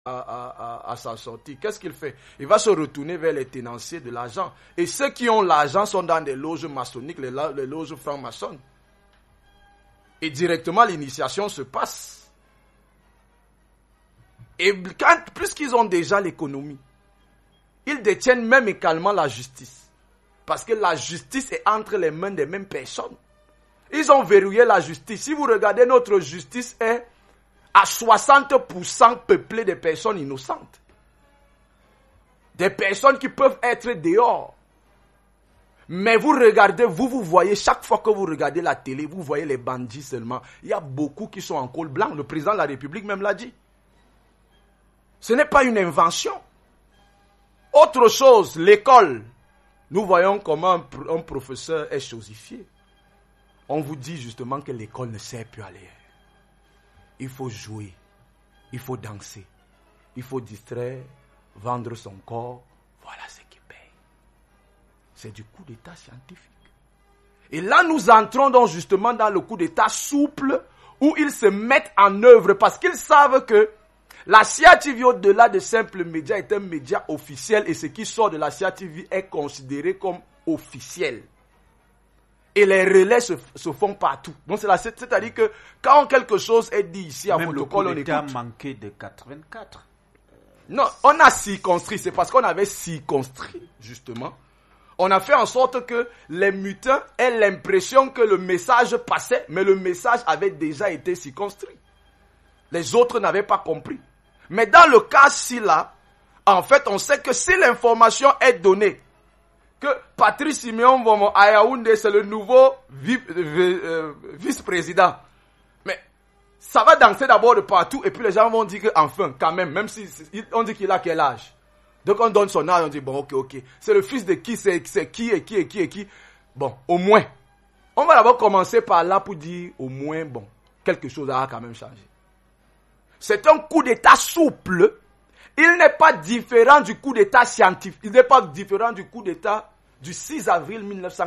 à sa sortie, qu'est-ce qu'il fait? Il va se retourner vers les tenanciers de l'argent. Et ceux qui ont l'argent sont dans des loges maçonniques, les loges francs-maçons. Et directement, l'initiation se passe. Et puisqu'ils ont déjà l'économie, ils détiennent même également la justice. Parce que la justice est entre les mains des mêmes personnes. Ils ont verrouillé la justice. Si vous regardez, notre justice est à 60% peuplée de personnes innocentes. Des personnes qui peuvent être dehors. Mais vous regardez, vous voyez, chaque fois que vous regardez la télé, vous voyez les bandits seulement. Il y a beaucoup qui sont en col blanc. Le président de la République même l'a dit. Ce n'est pas une invention. Autre chose, l'école. Nous voyons comment un professeur est chosifié. On vous dit justement que l'école ne sert plus à l'air. Il faut jouer, il faut danser, il faut distraire, vendre son corps. Voilà ce qui paye. C'est du coup d'état scientifique. Et là, nous entrons donc justement dans le coup d'état souple où ils se mettent en œuvre parce qu'ils savent que la CIA TV, au-delà de simples médias, est un média officiel et ce qui sort de la CIA TV est considéré comme officiel. Et les relais se font partout. Donc c'est-à-dire que quand quelque chose est dit ici à Protocole, on écoute. Même le coup d'État manqué de 84. Non, on a circonscrit. C'est parce qu'on avait circonscrit, justement. On a fait en sorte que les mutins aient l'impression que le message passait, mais le message avait déjà été circonscrit. Les autres n'avaient pas compris. Mais dans le cas-ci là, en fait, on sait que si l'information est donnée, que Patrice Siméon Vomo à Yaoundé, c'est le nouveau vice-président. Mais ça va danser d'abord de partout, et puis les gens vont dire qu'enfin, quand même si on dit qu'il a quel âge. Donc on donne son âge, on dit bon, ok. C'est le fils de qui, c'est qui et qui et qui et qui. Bon, au moins. On va d'abord commencer par là pour dire au moins, bon, quelque chose a quand même changé. C'est un coup d'état souple. Il n'est pas différent du coup d'état scientifique. Il n'est pas différent du coup d'état du 6 avril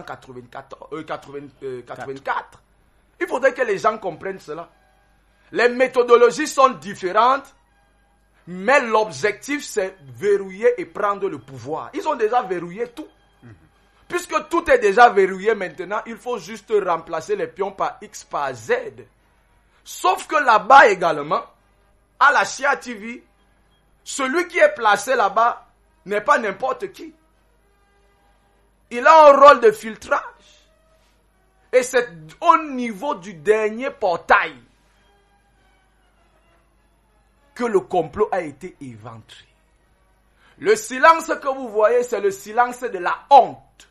1984. Il faudrait que les gens comprennent cela. Les méthodologies sont différentes, mais l'objectif c'est verrouiller et prendre le pouvoir. Ils ont déjà verrouillé tout. Puisque tout est déjà verrouillé maintenant, il faut juste remplacer les pions par X, par Z. Sauf que là-bas également, à la CIA TV, celui qui est placé là-bas n'est pas n'importe qui. Il a un rôle de filtrage. Et c'est au niveau du dernier portail que le complot a été éventré. Le silence que vous voyez, c'est le silence de la honte.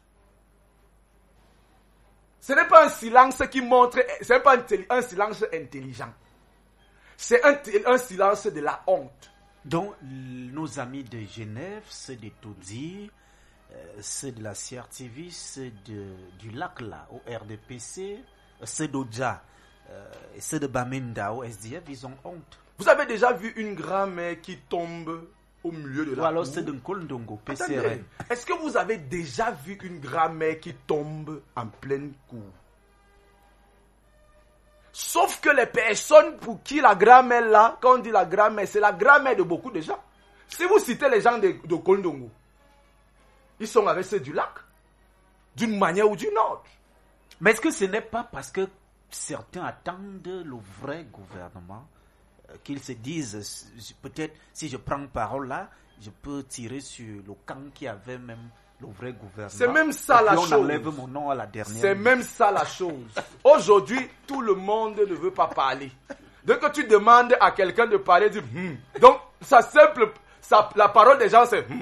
Ce n'est pas un silence qui montre, ce n'est pas un silence intelligent. C'est un silence de la honte. Donc, nos amis de Genève, c'est de Toudzi, c'est de la CRTV, c'est du lac là, au RDPC, c'est d'Odja, c'est de Bamenda, au SDF, ils ont honte. Vous avez déjà vu une grand-mère qui tombe au milieu de la cour? Ou alors c'est d'un Kolndongo, PCRN. Est-ce que vous avez déjà vu une grand-mère qui tombe en pleine cour? Sauf que les personnes pour qui la grand-mère là, quand on dit la grand-mère, c'est la grand-mère de beaucoup de gens. Si vous citez les gens de Kolndongo, ils sont avec ceux du lac, d'une manière ou d'une autre. Mais est-ce que ce n'est pas parce que certains attendent le vrai gouvernement qu'ils se disent, peut-être si je prends parole là, je peux tirer sur le camp qui avait même le vrai gouvernement. C'est même ça la chose. On enlève mon nom à la dernière. C'est même ça la chose. Aujourd'hui, tout le monde ne veut pas parler. Dès que tu demandes à quelqu'un de parler, tu dis Donc, la parole des gens c'est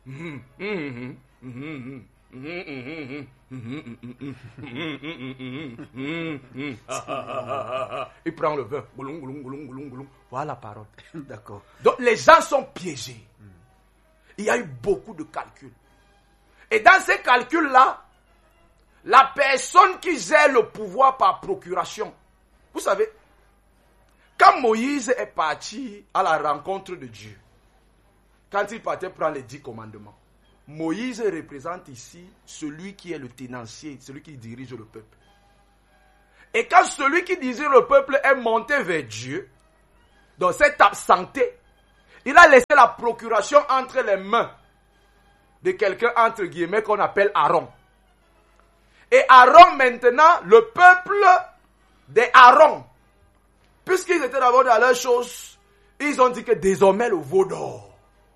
il prend le vin. Voilà la parole. D'accord. Donc les gens sont piégés. Il y a eu beaucoup de calculs. Et dans ces calculs-là, la personne qui gère le pouvoir par procuration, vous savez, quand Moïse est parti à la rencontre de Dieu, quand il partait prendre les 10 commandements, Moïse représente ici celui qui est le tenancier, celui qui dirige le peuple. Et quand celui qui dirige le peuple est monté vers Dieu, donc s'est absenté, Il a laissé la procuration entre les mains de quelqu'un, entre guillemets, qu'on appelle Aaron. Et Aaron, maintenant, le peuple des Aaron, puisqu'ils étaient d'abord dans leurs choses, ils ont dit que désormais le veau d'or,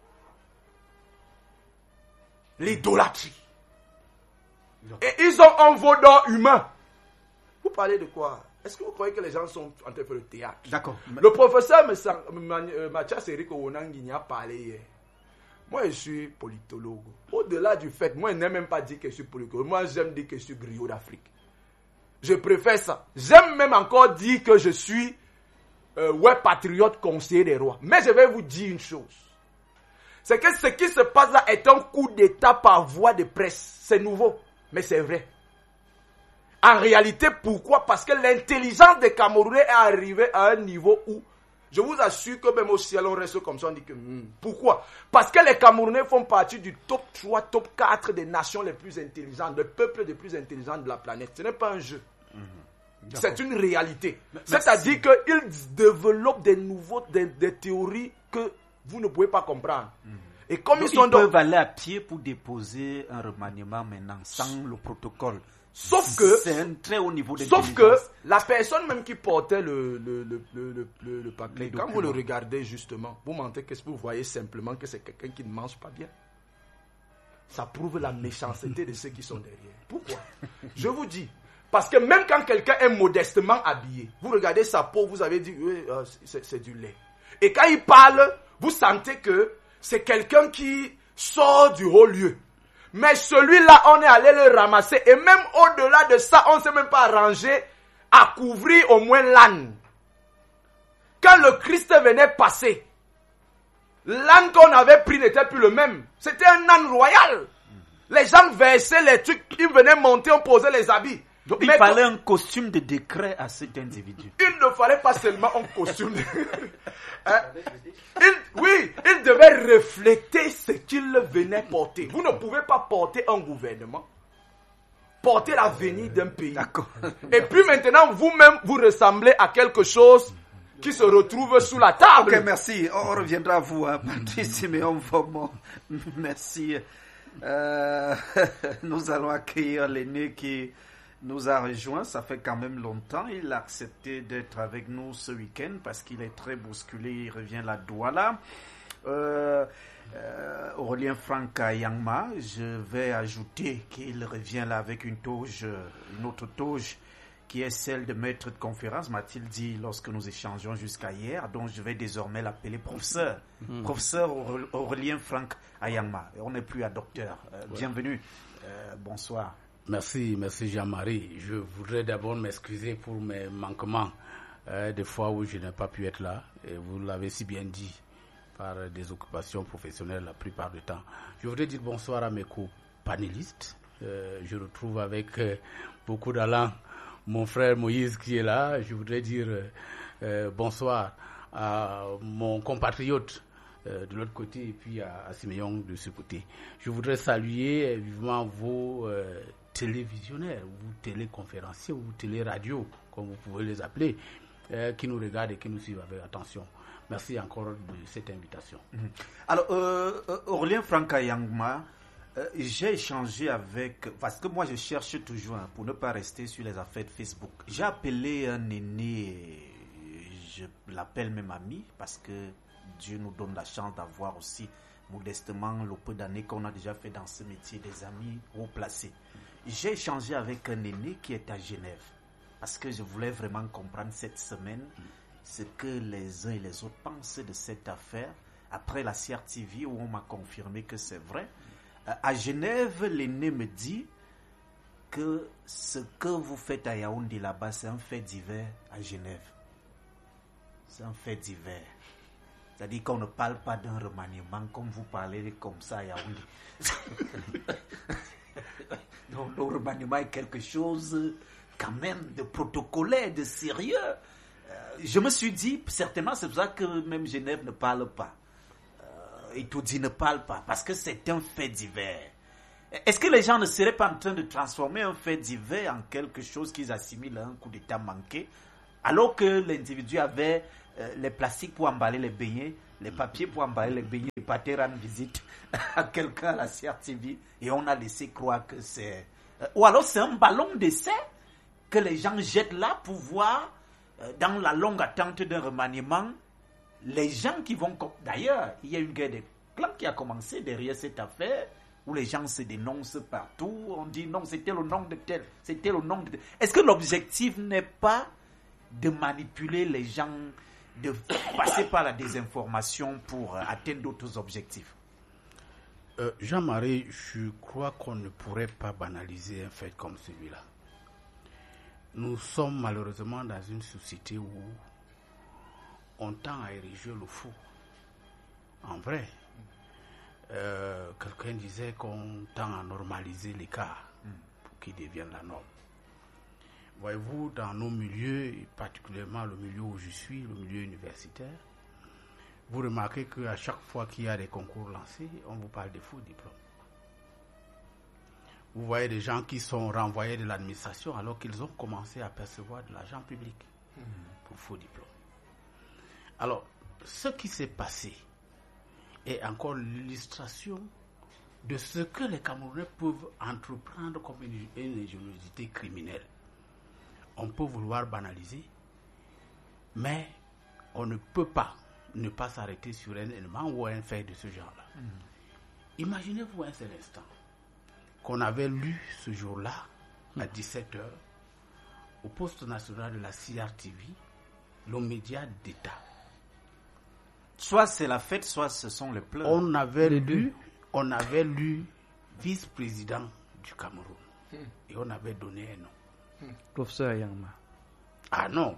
l'idolâtrie. Et ils ont un veau d'or humain. Vous parlez de quoi? Est-ce que vous croyez que les gens sont en train de faire le théâtre? D'accord. Le professeur Mathias Eric Owonangini a parlé hier. Moi, je suis politologue. Au-delà du fait, moi, je n'aime même pas dire que je suis politologue. Moi, j'aime dire que je suis griot d'Afrique. Je préfère ça. J'aime même encore dire que je suis patriote conseiller des rois. Mais je vais vous dire une chose. C'est que ce qui se passe là est un coup d'État par voie de presse. C'est nouveau, mais c'est vrai. En réalité, pourquoi? Parce que l'intelligence des Camerounais est arrivée à un niveau où, je vous assure que même au ciel, on reste comme ça, on dit que... Pourquoi? Parce que les Camerounais font partie du top 3, top 4 des nations les plus intelligentes, des peuples les plus intelligents de la planète. Ce n'est pas un jeu. C'est une réalité. C'est-à-dire qu'ils développent des théories que vous ne pouvez pas comprendre. Et comme ils peuvent aller à pied pour déposer un remaniement maintenant, sans le protocole. Sauf que, c'est un très haut niveau sauf que la personne même qui portait le papier, quand vous le regardez justement, vous mentez que vous voyez simplement que c'est quelqu'un qui ne mange pas bien. Ça prouve la méchanceté de ceux qui sont derrière. Pourquoi? Je vous dis, parce que même quand quelqu'un est modestement habillé, vous regardez sa peau, vous avez dit, oui, c'est du lait. Et quand il parle, vous sentez que c'est quelqu'un qui sort du haut lieu. Mais celui-là, on est allé le ramasser. Et même au-delà de ça, on ne s'est même pas arrangé à couvrir au moins l'âne. Quand le Christ venait passer, l'âne qu'on avait pris n'était plus le même. C'était un âne royal. Les gens versaient les trucs, ils venaient monter, on posait les habits. Donc, il fallait un costume de décret à cet individu. Il ne fallait pas seulement un costume. Il devait refléter ce qu'il venait porter. Vous ne pouvez pas porter un gouvernement, porter l'avenir d'un pays. D'accord. Et puis maintenant, vous-même, vous ressemblez à quelque chose qui se retrouve sous la table. Ok, merci. On reviendra à vous, Patrice Siméon Vomon. Merci. Nous allons accueillir l'aîné qui nous a rejoint, ça fait quand même longtemps. Il a accepté d'être avec nous ce week-end parce qu'il est très bousculé. Il revient à la Douala. Aurélien Franck Ayangma, je vais ajouter qu'il revient là avec une autre toge qui est celle de maître de conférence, m'a-t-il dit lorsque nous échangeons jusqu'à hier. Donc je vais désormais l'appeler professeur. Professeur Aurélien Franck Ayangma. On n'est plus à docteur. Bienvenue. Bonsoir. Merci Jean-Marie. Je voudrais d'abord m'excuser pour mes manquements, des fois où je n'ai pas pu être là, et vous l'avez si bien dit, par des occupations professionnelles la plupart du temps. Je voudrais dire bonsoir à mes co-panélistes. Je retrouve avec beaucoup d'allant mon frère Moïse qui est là. Je voudrais dire bonsoir à mon compatriote de l'autre côté et puis à Siméon de ce côté. Je voudrais saluer vivement vos télévisionnaires, ou téléconférenciers, ou téléradios, comme vous pouvez les appeler, qui nous regardent et qui nous suivent avec attention. Merci encore de cette invitation. Alors, Aurélien Franck Ayangma, j'ai échangé avec... Parce que moi, je cherche toujours, pour ne pas rester sur les affaires de Facebook. J'ai appelé un aîné, je l'appelle même ami, parce que Dieu nous donne la chance d'avoir aussi, modestement, le peu d'années qu'on a déjà fait dans ce métier, des amis haut placés. J'ai échangé avec un aîné qui est à Genève, parce que je voulais vraiment comprendre cette semaine ce que les uns et les autres pensent de cette affaire, après la CRTV où on m'a confirmé que c'est vrai. À Genève, l'aîné me dit que ce que vous faites à Yaoundé là-bas, c'est un fait divers à Genève. C'est un fait divers. C'est-à-dire qu'on ne parle pas d'un remaniement comme vous parlez comme ça à Yaoundé. Donc le remaniement est quelque chose quand même de protocolaire, de sérieux. Je me suis dit, certainement c'est pour ça que même Genève ne parle pas. Et tout dit ne parle pas, parce que c'est un fait divers. Est-ce que les gens ne seraient pas en train de transformer un fait divers en quelque chose qu'ils assimilent à un coup d'État manqué, alors que l'individu avait les plastiques pour emballer les beignets les papiers pour emballer les beignets, partir rendre visite à quelqu'un à la CRTV et on a laissé croire que c'est... ou alors c'est un ballon d'essai que les gens jettent là pour voir, dans la longue attente d'un remaniement, les gens qui vont... D'ailleurs, il y a une guerre des clans qui a commencé derrière cette affaire, où les gens se dénoncent partout, on dit non, c'était le nom de tel, c'était le nom de tel. Est-ce que l'objectif n'est pas de manipuler les gens, de passer par la désinformation pour atteindre d'autres objectifs? Jean-Marie, je crois qu'on ne pourrait pas banaliser un fait comme celui-là. Nous sommes malheureusement dans une société où on tend à ériger le faux en vrai. Quelqu'un disait qu'on tend à normaliser l'écart pour qu'il devienne la norme. Voyez-vous, dans nos milieux, et particulièrement le milieu où je suis, le milieu universitaire, vous remarquez qu'à chaque fois qu'il y a des concours lancés, on vous parle de faux diplômes. Vous voyez des gens qui sont renvoyés de l'administration alors qu'ils ont commencé à percevoir de l'argent public pour faux diplômes. Alors, ce qui s'est passé est encore l'illustration de ce que les Camerounais peuvent entreprendre comme une ingéniosité criminelle. On peut vouloir banaliser, mais on ne peut pas ne pas s'arrêter sur un élément ou un fait de ce genre-là. Imaginez-vous un seul instant qu'on avait lu ce jour-là, à 17h, au poste national de la CRTV, le média d'État. Soit c'est la fête, soit ce sont les pleurs. On avait lu vice-président du Cameroun. Et on avait donné un nom. Professeur Yangma. Ah non.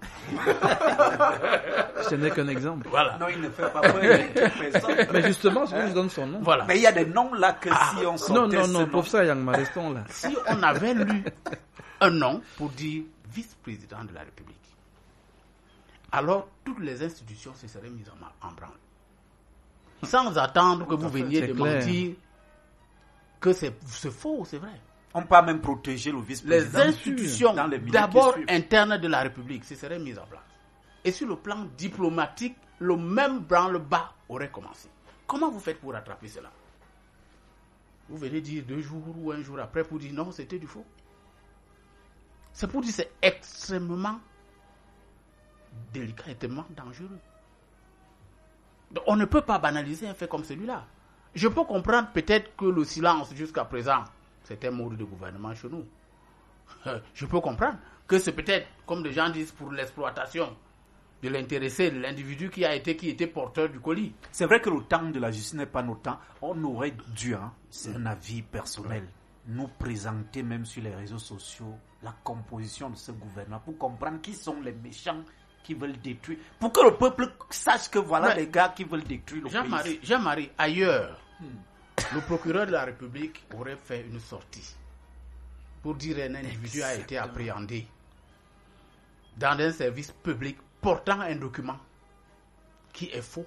Ce n'est qu'un exemple. Voilà. Non, il ne fait pas peur. Mais justement, je vous donne son nom. Voilà. Mais il y a des noms là que si on sortait Non, professeur Yangma, restons là. Si on avait lu un nom pour dire vice-président de la République, alors toutes les institutions se seraient mises en branle. Sans attendre que vous veniez de mentir que c'est faux, c'est vrai. On peut même protéger le vice-président. Les institutions, d'abord internes de la République, se seraient mises en place. Et sur le plan diplomatique, le même branle-bas aurait commencé. Comment vous faites pour rattraper cela? Vous venez dire 2 jours ou 1 jour après pour dire non, c'était du faux. C'est pour dire que c'est extrêmement délicat, extrêmement dangereux. Donc, on ne peut pas banaliser un fait comme celui-là. Je peux comprendre peut-être que le silence jusqu'à présent, c'est un mode de gouvernement chez nous. Je peux comprendre que c'est peut-être, comme les gens disent, pour l'exploitation de l'intéressé, de l'individu qui était porteur du colis. C'est vrai que le temps de la justice n'est pas notre temps. On aurait dû, c'est un avis personnel, nous présenter même sur les réseaux sociaux la composition de ce gouvernement pour comprendre qui sont les méchants qui veulent détruire, pour que le peuple sache que voilà les gars qui veulent détruire le pays. Jean-Marie, ailleurs, le procureur de la République aurait fait une sortie pour dire qu'un individu a été appréhendé dans un service public portant un document qui est faux.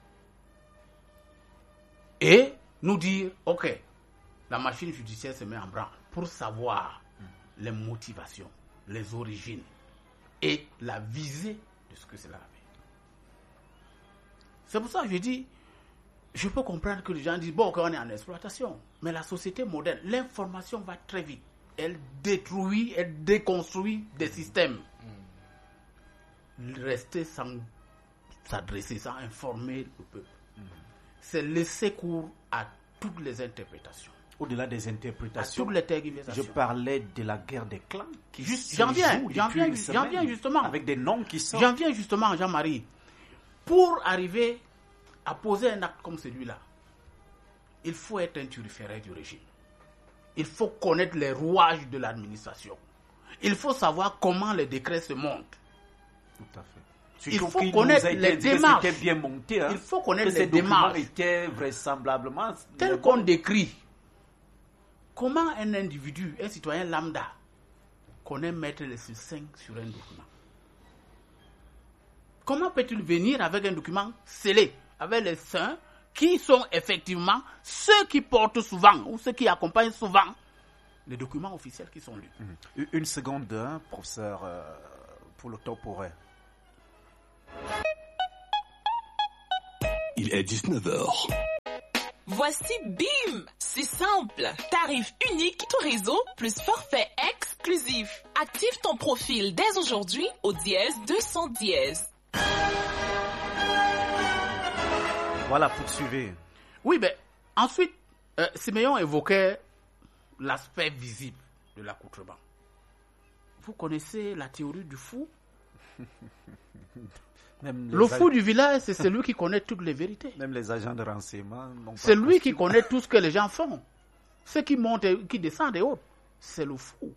Et nous dire, ok, la machine judiciaire se met en branle pour savoir les motivations, les origines et la visée de ce que cela avait. C'est pour ça que je dis, je peux comprendre que les gens disent, bon, ok, on est en exploitation, mais la société moderne, l'information va très vite. Elle détruit, elle déconstruit des systèmes. Rester sans s'adresser, sans informer le peuple, c'est laisser cours à toutes les interprétations. Au-delà des interprétations, je parlais de la guerre des clans. J'en viens justement. Avec des noms qui sont... J'en viens justement, Jean-Marie. Pour arriver à poser un acte comme celui-là, il faut être un turiféraire du régime. Il faut connaître les rouages de l'administration. Il faut savoir comment les décrets se montent. Tout à fait. Il faut connaître les démarches. C'était bien monté. Il faut connaître les démarches. Étaient vraisemblablement tel qu'on décrit. Comment un individu, un citoyen lambda, connaît mettre les succinct sur un document? Comment peut-il venir avec un document scellé, avec les seins qui sont effectivement ceux qui portent souvent, ou ceux qui accompagnent souvent les documents officiels qui sont lus? Une seconde, professeur, pour le temporaire. il est 19h. Voici BIM, c'est simple. Tarif unique, tout réseau, plus forfait exclusif. Active ton profil dès aujourd'hui au *210. Voilà, poursuivez. Oui, mais ensuite, Siméon évoquait l'aspect visible de l'accoutrement. Vous connaissez la théorie du fou? Le fou du village, c'est celui qui connaît toutes les vérités. Même les agents de renseignement. C'est lui qui connaît tout ce que les gens font. Ceux qui montent et qui descendent et autres. C'est le fou.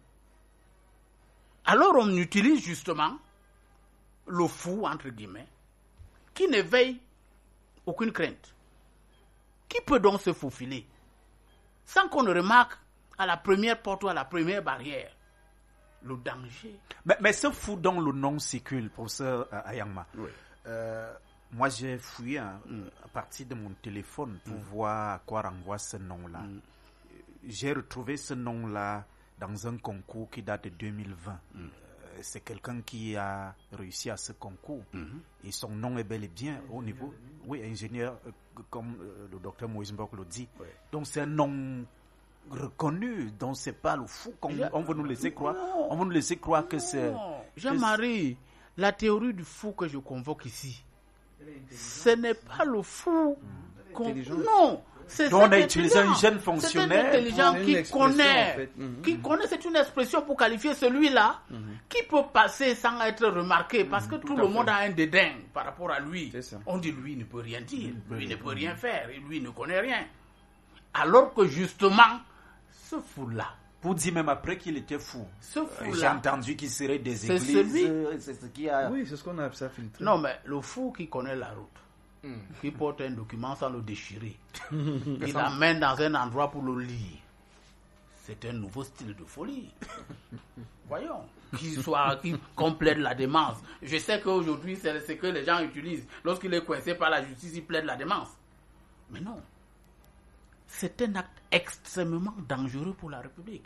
Alors on utilise justement le fou, entre guillemets, qui n'éveille aucune crainte. Qui peut donc se faufiler sans qu'on ne remarque à la première porte ou à la première barrière le danger? Mais ce fou dont le nom circule, professeur Ayangma, oui. Moi j'ai fouillé à partir de mon téléphone pour voir à quoi renvoie ce nom-là. J'ai retrouvé ce nom-là dans un concours qui date de 2020. C'est quelqu'un qui a réussi à ce concours et son nom est bel et bien au niveau, oui, ingénieur, comme le docteur Moïse Mbok le dit. Oui. Donc c'est un nom reconnu, donc c'est pas le fou qu'on on veut nous laisser croire. Non. On veut nous laisser croire que c'est... Jean-Marie, la théorie du fou que je convoque ici, ce n'est pas le fou non, c'est donc on a utilisé un jeune fonctionnaire. C'est un intelligent qui connaît, en fait. Qui connaît, c'est une expression pour qualifier celui-là qui peut passer sans être remarqué parce que tout le monde a un dédain par rapport à lui. On dit lui ne peut rien dire, lui ne peut rien faire, et lui ne connaît rien. Alors que justement, ce fou-là, pour dire même après qu'il était fou. J'ai entendu qu'il serait des églises. C'est ce qui a... Oui, c'est ce qu'on a filtré. Non, mais le fou qui connaît la route, qui porte un document sans le déchirer, il l'amène dans un endroit pour le lire. C'est un nouveau style de folie. Voyons, qui complète la démence. Je sais qu'aujourd'hui, c'est ce que les gens utilisent. Lorsqu'il est coincé par la justice, il plaide la démence. Mais non. C'est un acte extrêmement dangereux pour la République.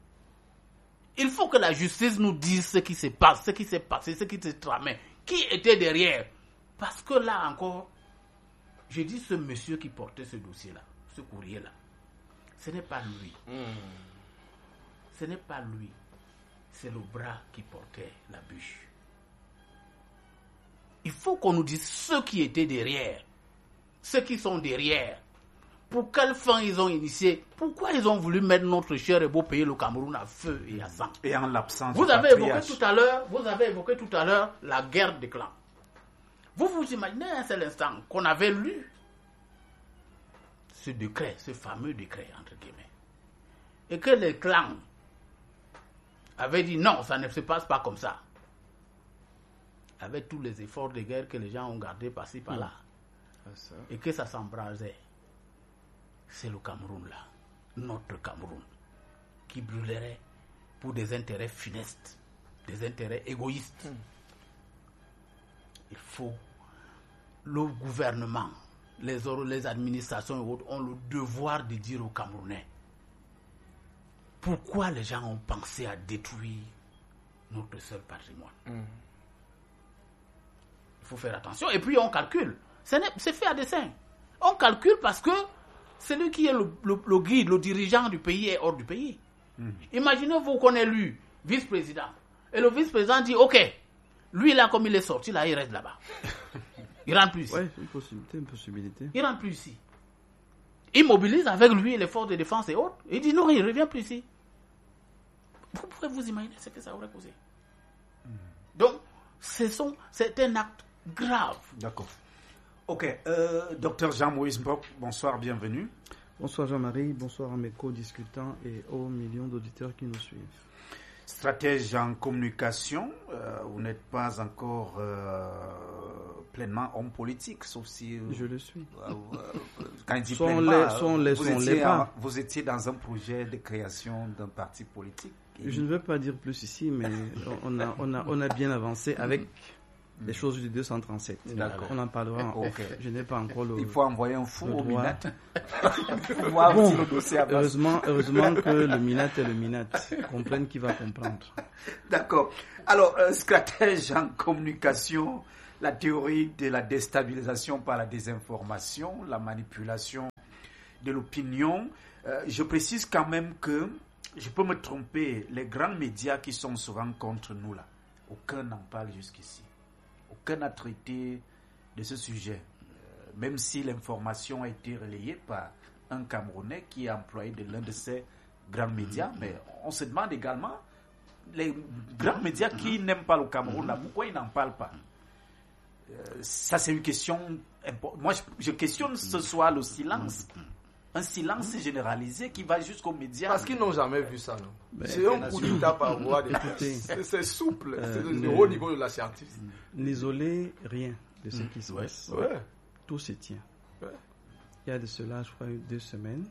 Il faut que la justice nous dise ce qui se passe, ce qui s'est passé, ce qui s'est tramé, qui était derrière. Parce que là encore, je dis ce monsieur qui portait ce dossier-là, ce courrier-là, ce n'est pas lui. Ce n'est pas lui. C'est le bras qui portait la bûche. Il faut qu'on nous dise ceux qui étaient derrière, ceux qui sont derrière. Pour quelle fin ils ont initié? Pourquoi ils ont voulu mettre notre cher et beau pays, le Cameroun, à feu et à sang? Et en l'absence vous avez évoqué tout à l'heure la guerre des clans. Vous vous imaginez un seul instant qu'on avait lu ce décret, ce fameux décret, entre guillemets, et que les clans avaient dit non, ça ne se passe pas comme ça. Avec tous les efforts de guerre que les gens ont gardés par-ci, par-là, et que ça s'embrasait. C'est le Cameroun là, notre Cameroun, qui brûlerait pour des intérêts funestes, des intérêts égoïstes. Il faut, le gouvernement, les administrations et autres ont le devoir de dire aux Camerounais pourquoi les gens ont pensé à détruire notre seul patrimoine. Il faut faire attention. Et puis on calcule. C'est fait à dessein. On calcule parce que celui qui est le guide, le dirigeant du pays est hors du pays. Imaginez-vous qu'on est élu vice-président. Et le vice-président dit, ok, lui là, comme il est sorti, là, il reste là-bas. Il ne rentre plus ici. Oui, une possibilité. Il ne rentre plus ici. Il mobilise avec lui les forces de défense et autres. Il dit non, il ne revient plus ici. Vous pouvez vous imaginer ce que ça aurait causé. Donc, c'est un acte grave. D'accord. Ok, docteur Jean-Moïse Mbok, bonsoir, bienvenue. Bonsoir Jean-Marie, bonsoir à mes co-discutants et aux millions d'auditeurs qui nous suivent. Stratège en communication, vous n'êtes pas encore pleinement homme politique, sauf si... je le suis. Quand il dit vous étiez dans un projet de création d'un parti politique. Je ne veux pas dire plus ici, mais on a bien avancé avec les choses du 237. D'accord. On en parlera en off. Je n'ai pas encore le... Il faut envoyer un fou au Minat. Heureusement que le Minat et le Minat comprennent qui va comprendre. D'accord. Alors, stratège en communication, la théorie de la déstabilisation par la désinformation, la manipulation de l'opinion. Je précise quand même que, je peux me tromper, les grands médias qui sont souvent contre nous là, aucun n'en parle jusqu'ici. Aucun n'a traité de ce sujet. Même si l'information a été relayée par un Camerounais qui est employé de l'un de ces grands médias, mais on se demande également, les grands médias qui n'aiment pas le Cameroun, là, pourquoi ils n'en parlent pas? Ça, c'est une question importante. Moi, je questionne ce soir le silence. Un silence généralisé qui va jusqu'aux médias. Parce qu'ils n'ont jamais vu ça, non? C'est un coup d'état par voie de... C'est souple, c'est le haut niveau de la scientifique. N'isoler rien de ce qui se passe. Ouais. Tout se tient. Il y a de cela, je crois, 2 semaines,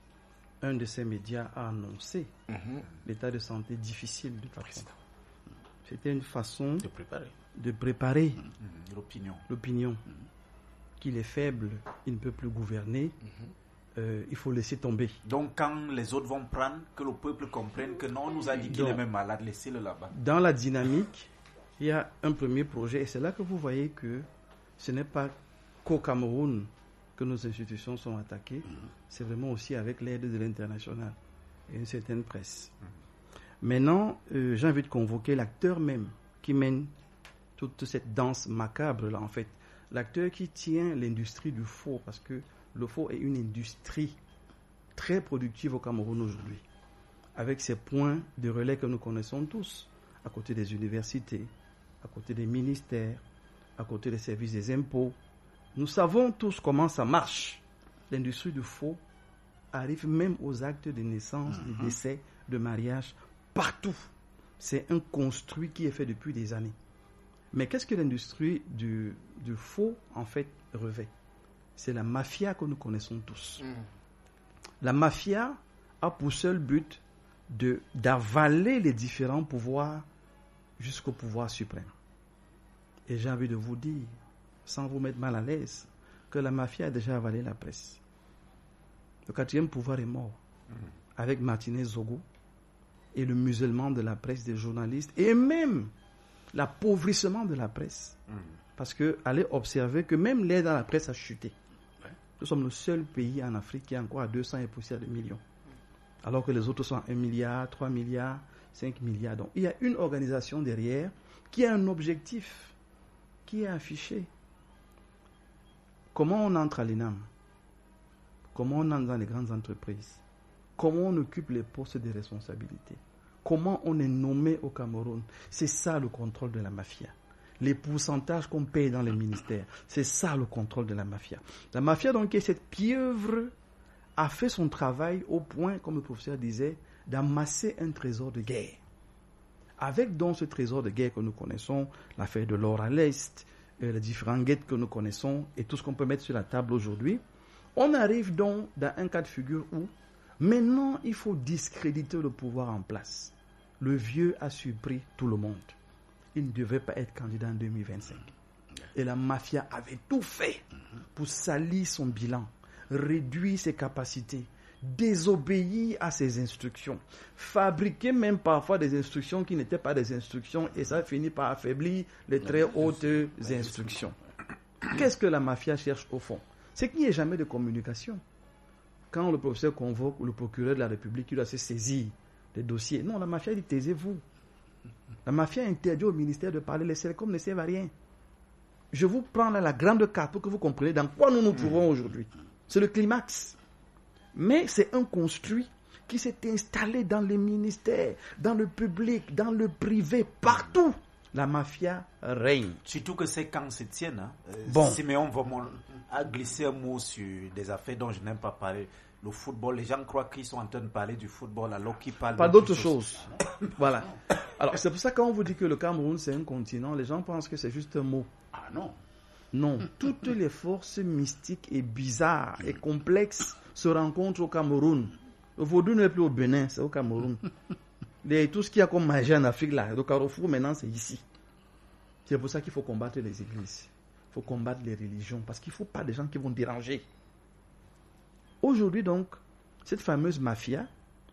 un de ces médias a annoncé l'état de santé difficile du patron. C'était une façon de préparer l'opinion. Qu'il est faible, il ne peut plus gouverner, il faut laisser tomber. Donc quand les autres vont prendre, que le peuple comprenne que non, on nous a dit qu'il est même malade, laissez-le là-bas. Dans la dynamique, il y a un premier projet, et c'est là que vous voyez que ce n'est pas qu'au Cameroun que nos institutions sont attaquées, c'est vraiment aussi avec l'aide de l'international et une certaine presse. Maintenant, j'ai envie de convoquer l'acteur même qui mène toute cette danse macabre là en fait. L'acteur qui tient l'industrie du faux, parce que le faux est une industrie très productive au Cameroun aujourd'hui, avec ces points de relais que nous connaissons tous, à côté des universités, à côté des ministères, à côté des services des impôts. Nous savons tous comment ça marche. L'industrie du faux arrive même aux actes de naissance, de décès, de mariage, partout. C'est un construit qui est fait depuis des années. Mais qu'est-ce que l'industrie du faux, en fait, revêt? C'est la mafia que nous connaissons tous. La mafia a pour seul but d'avaler les différents pouvoirs jusqu'au pouvoir suprême. Et j'ai envie de vous dire, sans vous mettre mal à l'aise, que la mafia a déjà avalé la presse. Le 4e pouvoir est mort, avec Martinez Zogo et le musellement de la presse, des journalistes, et même l'appauvrissement de la presse. Parce que allez observer que même l'aide à la presse a chuté. Nous sommes le seul pays en Afrique qui est encore à 200 et poussière de millions. Alors que les autres sont à 1 milliard, 3 milliards, 5 milliards. Donc il y a une organisation derrière qui a un objectif, qui est affiché. Comment on entre à l'INAM? Comment on entre dans les grandes entreprises? Comment on occupe les postes de responsabilité? Comment on est nommé au Cameroun? C'est ça le contrôle de la mafia. Les pourcentages qu'on paye dans les ministères, c'est ça le contrôle de la mafia. La mafia, donc, cette pieuvre, a fait son travail au point, comme le professeur disait, d'amasser un trésor de guerre. Avec donc ce trésor de guerre que nous connaissons, l'affaire de l'or à l'Est, les différents guettes que nous connaissons et tout ce qu'on peut mettre sur la table aujourd'hui, on arrive donc dans un cas de figure où maintenant il faut discréditer le pouvoir en place. Le vieux a surpris tout le monde. Il ne devait pas être candidat en 2025. Et la mafia avait tout fait pour salir son bilan, réduire ses capacités, désobéir à ses instructions, fabriquer même parfois des instructions qui n'étaient pas des instructions, et ça finit par affaiblir les très hautes instructions. Qu'est-ce que la mafia cherche au fond? C'est qu'il n'y ait jamais de communication. Quand le professeur convoque le procureur de la République, il doit se saisir des dossiers. Non, la mafia dit taisez-vous. La mafia interdit au ministère de parler, les Selcom ne servent à rien. Je vous prends là la grande carte pour que vous compreniez dans quoi nous nous trouvons aujourd'hui. C'est le climax. Mais c'est un construit qui s'est installé dans les ministères, dans le public, dans le privé, partout. La mafia règne. Surtout que ces camps se tiennent. Hein. Bon. Siméon a glissé un mot sur des affaires dont je n'aime pas parler. Le football, les gens croient qu'ils sont en train de parler du football alors qu'ils parlent pas d'autre chose. Voilà. Alors c'est pour ça que quand on vous dit que le Cameroun c'est un continent, les gens pensent que c'est juste un mot. Ah non. Non, toutes les forces mystiques et bizarres et complexes se rencontrent au Cameroun. Le vaudou n'est plus au Bénin, c'est au Cameroun. Tout ce qu'il y a comme magie en Afrique, là, le carrefour maintenant c'est ici. C'est pour ça qu'il faut combattre les églises. Il faut combattre les religions, parce qu'il ne faut pas des gens qui vont déranger. Aujourd'hui donc, cette fameuse mafia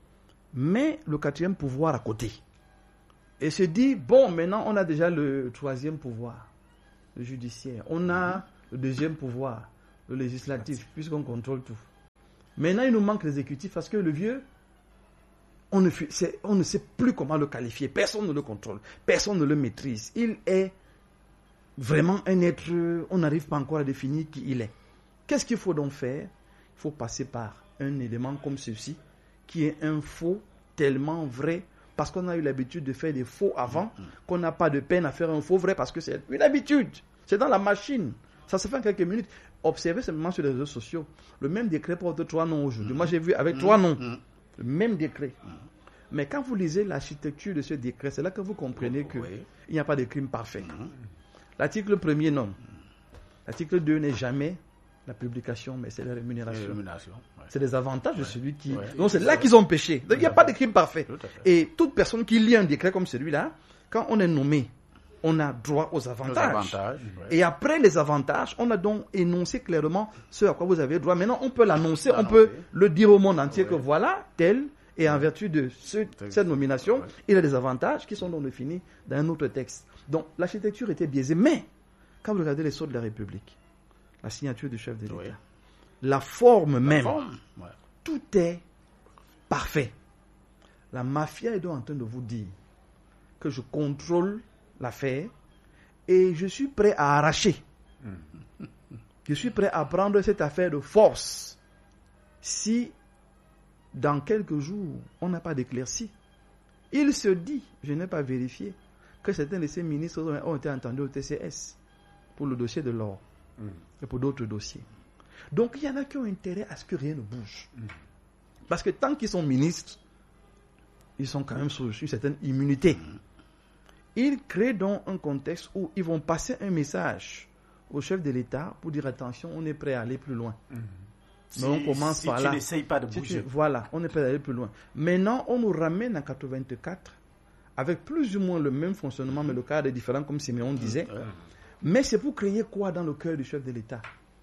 met le 4e pouvoir à côté. Et se dit, bon, maintenant on a déjà le 3e pouvoir. le judiciaire. On a le deuxième pouvoir, le législatif, puisqu'on contrôle tout. Maintenant, il nous manque l'exécutif parce que le vieux, on ne sait plus comment le qualifier. Personne ne le contrôle. Personne ne le maîtrise. Il est vraiment un être, on n'arrive pas encore à définir qui il est. Qu'est-ce qu'il faut donc faire? Il faut passer par un élément comme ceci, qui est un faux tellement vrai, parce qu'on a eu l'habitude de faire des faux avant, qu'on n'a pas de peine à faire un faux vrai, parce que c'est une habitude. C'est dans la machine. Ça se fait en quelques minutes. Observez simplement sur les réseaux sociaux. Le même décret porte 3 noms aujourd'hui. Moi, j'ai vu avec 3 noms. Le même décret. Mais quand vous lisez l'architecture de ce décret, c'est là que vous comprenez qu'il n'y a pas de crime parfait. L'article 1er, non. L'article 2 n'est jamais la publication, mais c'est la rémunération. C'est les avantages de celui qui... Donc c'est là qu'ils ont péché. Donc il n'y a pas de crime parfait. Et toute personne qui lit un décret comme celui-là, quand on est nommé, on a droit aux avantages. Et après les avantages, on a donc énoncé clairement ce à quoi vous avez droit. Maintenant, on peut l'annoncer, on peut le dire au monde entier que voilà, tel, et en vertu de cette nomination, il a des avantages qui sont donc définis dans un autre texte. Donc, l'architecture était biaisée. Mais, quand vous regardez les sceaux de la République, la signature du chef de l'État, la forme même, tout est parfait. La mafia est donc en train de vous dire que je contrôle l'affaire et je suis prêt à arracher. Je suis prêt à prendre cette affaire de force si dans quelques jours on n'a pas d'éclaircie. Il se dit, je n'ai pas vérifié, que certains de ces ministres ont été entendus au TCS pour le dossier de l'or et pour d'autres dossiers. Donc il y en a qui ont intérêt à ce que rien ne bouge. Parce que tant qu'ils sont ministres, ils sont quand même sous une certaine immunité. Ils créent donc un contexte où ils vont passer un message au chef de l'État pour dire attention, on est prêt à aller plus loin. Mais on commence par là. Tu n'essayes pas de bouger. Voilà, on est prêt à aller plus loin. Maintenant, on nous ramène en 84 avec plus ou moins le même fonctionnement, mais le cadre est différent, comme Siméon disait. Mais c'est pour créer quoi dans le cœur du chef de l'État?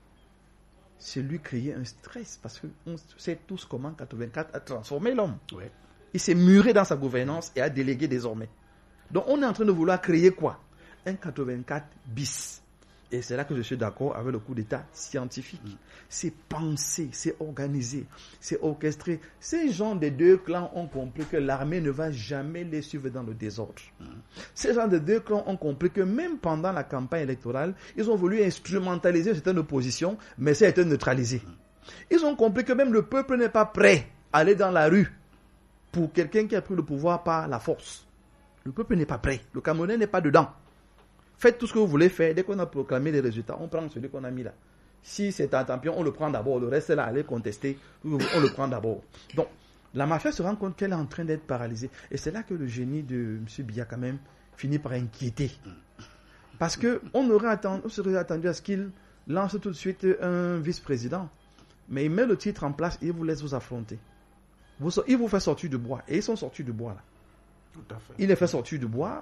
C'est lui créer un stress, parce qu'on sait tous comment 84 a transformé l'homme. Il s'est muré dans sa gouvernance et a délégué désormais. Donc on est en train de vouloir créer quoi? Un 84 bis. Et c'est là que je suis d'accord avec le coup d'État scientifique. C'est pensé, c'est organisé, c'est orchestré. Ces gens des deux clans ont compris que l'armée ne va jamais les suivre dans le désordre. Ces gens des deux clans ont compris que même pendant la campagne électorale, ils ont voulu instrumentaliser certaines oppositions, mais ça a été neutralisé. Ils ont compris que même le peuple n'est pas prêt à aller dans la rue pour quelqu'un qui a pris le pouvoir par la force. Le peuple n'est pas prêt. Le Camerounais n'est pas dedans. Faites tout ce que vous voulez faire. Dès qu'on a proclamé les résultats, on prend celui qu'on a mis là. Si c'est un champion, on le prend d'abord. Le reste là, allez contester. On le prend d'abord. Donc, la mafia se rend compte qu'elle est en train d'être paralysée. Et c'est là que le génie de M. Biya, quand même, finit par inquiéter. Parce qu'on serait attendu à ce qu'il lance tout de suite un vice-président. Mais il met le titre en place et il vous laisse vous affronter. Il vous fait sortir du bois. Et ils sont sortis du bois là. Tout à fait. Il les fait sortir du bois,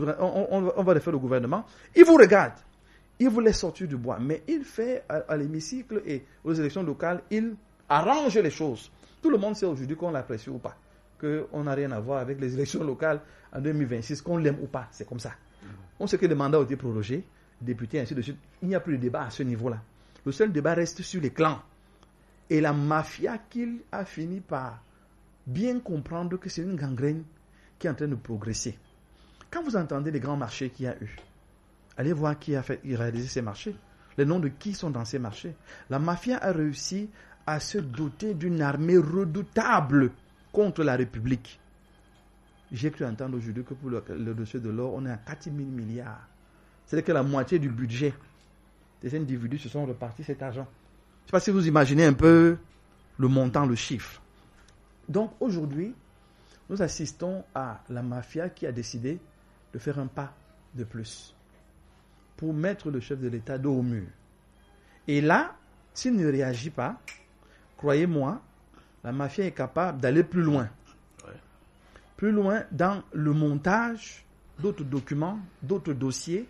on va les faire le gouvernement. Il vous regarde, il vous laisse sortir du bois. Mais il fait à l'hémicycle et aux élections locales, il arrange les choses. Tout le monde sait aujourd'hui qu'on l'apprécie ou pas, qu'on n'a rien à voir avec les élections locales en 2026, qu'on l'aime ou pas, c'est comme ça. On sait que les mandats ont été prorogés, députés, ainsi de suite. Il n'y a plus de débat à ce niveau-là. Le seul débat reste sur les clans. Et la mafia qu'il a fini par bien comprendre que c'est une gangrène qui est en train de progresser. Quand vous entendez les grands marchés qu'il y a eu, allez voir qui a réalisé ces marchés, les noms de qui sont dans ces marchés. La mafia a réussi à se doter d'une armée redoutable contre la République. J'ai cru entendre aujourd'hui que pour le dossier de l'or, on est à 4 000 milliards. C'est-à-dire que la moitié du budget des individus se sont repartis cet argent. Je ne sais pas si vous imaginez un peu le montant, le chiffre. Donc aujourd'hui, nous assistons à la mafia qui a décidé de faire un pas de plus pour mettre le chef de l'État dos au mur. Et là, s'il ne réagit pas, croyez-moi, la mafia est capable d'aller plus loin. Plus loin dans le montage d'autres documents, d'autres dossiers,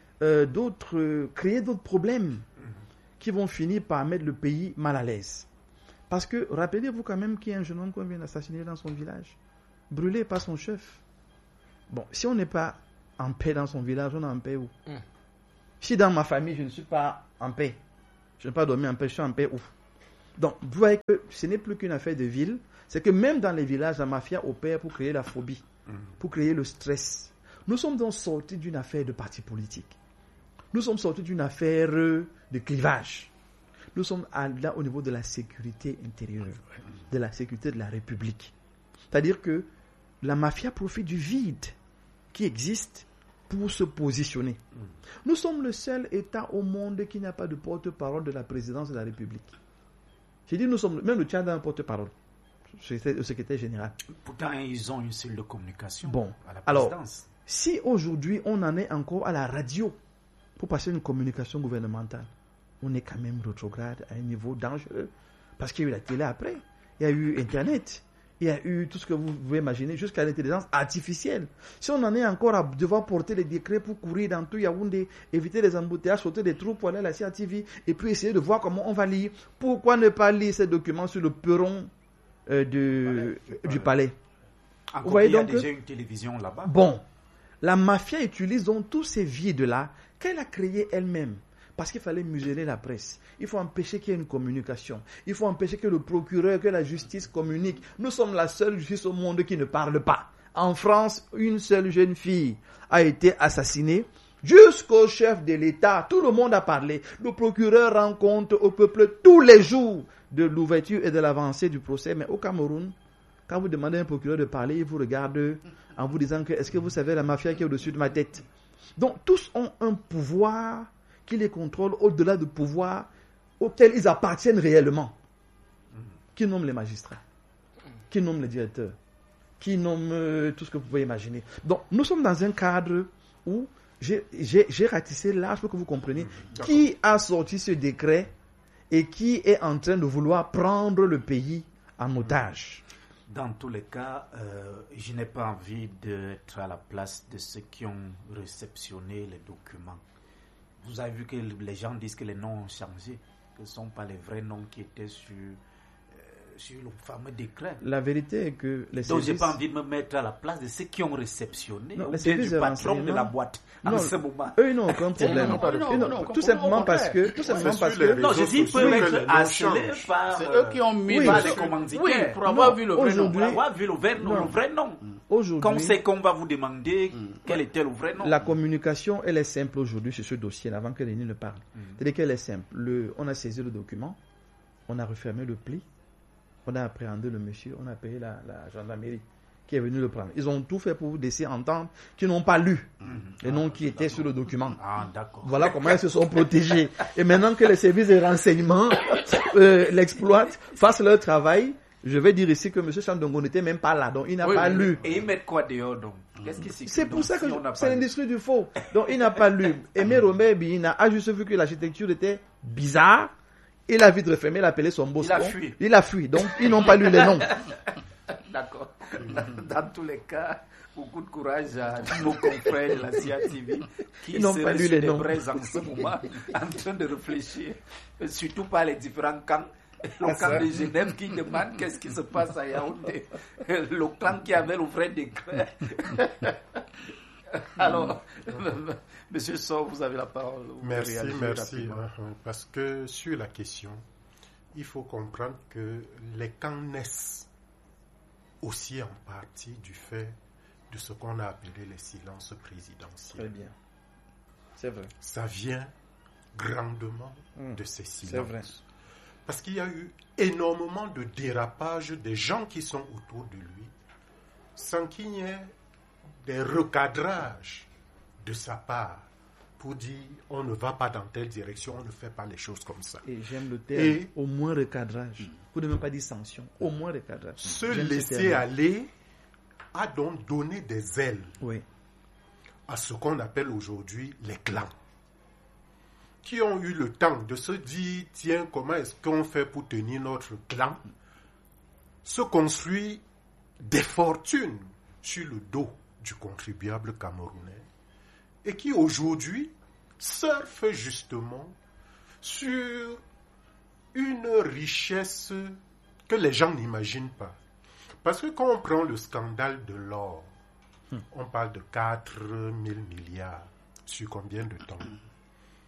créer d'autres problèmes qui vont finir par mettre le pays mal à l'aise. Parce que, rappelez-vous quand même qu'il y a un jeune homme qu'on vient d'assassiner dans son village, brûlé par son chef. Bon, si on n'est pas en paix dans son village, on est en paix où? Si dans ma famille, je ne suis pas en paix, je n'ai pas dormi en paix, je suis en paix, ouf. Donc, vous voyez que ce n'est plus qu'une affaire de ville. C'est que même dans les villages, la mafia opère pour créer la phobie, pour créer le stress. Nous sommes donc sortis d'une affaire de parti politique. Nous sommes sortis d'une affaire de clivage. Nous sommes là au niveau de la sécurité intérieure, de la sécurité de la République. C'est-à-dire que la mafia profite du vide qui existe pour se positionner. Nous sommes le seul État au monde qui n'a pas de porte-parole de la présidence de la République. J'ai dit nous sommes, même le Tchad a un porte-parole, le secrétaire général. Pourtant, ils ont une cellule de communication à la présidence. Alors, si aujourd'hui on en est encore à la radio pour passer une communication gouvernementale, on est quand même rétrograde à un niveau dangereux. Parce qu'il y a eu la télé après, il y a eu Internet, il y a eu tout ce que vous pouvez imaginer, jusqu'à l'intelligence artificielle. Si on en est encore à devoir porter les décrets pour courir dans tout Yaoundé, éviter les embouteillages, sauter des troupes pour aller à la CRTV, et puis essayer de voir comment on va lire, pourquoi ne pas lire ces documents sur le perron du palais? Encore, vous voyez, il y a donc, déjà une télévision là-bas. Bon, la mafia utilise donc tous ces vides-là qu'elle a créés elle-même. Parce qu'il fallait museler la presse. Il faut empêcher qu'il y ait une communication. Il faut empêcher que le procureur, que la justice communique. Nous sommes la seule justice au monde qui ne parle pas. En France, une seule jeune fille a été assassinée. Jusqu'au chef de l'État, tout le monde a parlé. Le procureur rend compte au peuple tous les jours de l'ouverture et de l'avancée du procès. Mais au Cameroun, quand vous demandez à un procureur de parler, il vous regarde en vous disant que est-ce que vous savez la mafia qui est au-dessus de ma tête? Donc tous ont un pouvoir qui les contrôle au-delà du pouvoir auquel ils appartiennent réellement. Qui nomme les magistrats? Qui nomme les directeurs? Qui nomme tout ce que vous pouvez imaginer? Donc nous sommes dans un cadre où j'ai ratissé large pour que vous compreniez qui a sorti ce décret et qui est en train de vouloir prendre le pays en otage. Dans tous les cas, je n'ai pas envie d'être à la place de ceux qui ont réceptionné les documents. Vous avez vu que les gens disent que les noms ont changé, que ce ne sont pas les vrais noms qui étaient sur le fameux décret. La vérité est que les Donc, services... je n'ai pas envie de me mettre à la place de ceux qui ont réceptionné, non, ou bien du patron de la boîte en ce moment. Eux, ils n'ont aucun problème. Tout simplement parce que... Non, je dis, ils peuvent être harcelés par... C'est eux qui ont mis... par les commanditaires. Oui, pour avoir vu le vrai nom. Pour avoir vu le vrai nom. Aujourd'hui, quand on sait qu'on va vous demander quel était le vrai nom. La communication, elle est simple aujourd'hui sur ce dossier, avant que Lénie ne parle. C'est-à-dire qu'elle est simple. On a saisi le document, on a refermé le pli, on a appréhendé le monsieur, on a payé la gendarmerie qui est venue le prendre. Ils ont tout fait pour vous laisser entendre qu'ils n'ont pas lu les noms qui étaient sur le document. Ah, d'accord. Voilà comment ils se sont protégés. Et maintenant que les services de renseignement l'exploitent, fassent leur travail, je vais dire ici que M. Chandongo n'était même pas là, donc il n'a pas lu. Et ils mettent quoi dehors donc? Qu'est-ce qui c'est pour ça que c'est l'industrie du faux. Donc il n'a pas lu. Aimé Robert Bina a juste vu que l'architecture était bizarre. Il a vite refermé, il a appelé son boss. Il a fui. Donc ils n'ont pas lu les noms. D'accord. Dans tous les cas, beaucoup de courage à nos confrères de la CRTV qui n'ont pas lu les noms en ce moment en train de réfléchir, surtout par les différents camps. Le camp de Genève qui demande qu'est-ce qui se passe à Yaoundé. Le camp qui avait le vrai décret. Alors, Monsieur Sow, vous avez la parole. Merci. Parce que sur la question, il faut comprendre que les camps naissent aussi en partie du fait de ce qu'on a appelé les silences présidentiels. Très bien. C'est vrai. Ça vient grandement de ces silences. C'est vrai. Parce qu'il y a eu énormément de dérapages des gens qui sont autour de lui, sans qu'il y ait des recadrages de sa part pour dire on ne va pas dans telle direction, on ne fait pas les choses comme ça. Et j'aime le terme, au moins recadrage. Vous ne même pas dire sanction, au moins recadrage. Se laisser aller a donc donné des ailes à ce qu'on appelle aujourd'hui les clans, qui ont eu le temps de se dire, tiens, comment est-ce qu'on fait pour tenir notre clan, se construit des fortunes sur le dos du contribuable camerounais, et qui aujourd'hui surfent justement sur une richesse que les gens n'imaginent pas. Parce que quand on prend le scandale de l'or, on parle de 4 000 milliards sur combien de temps?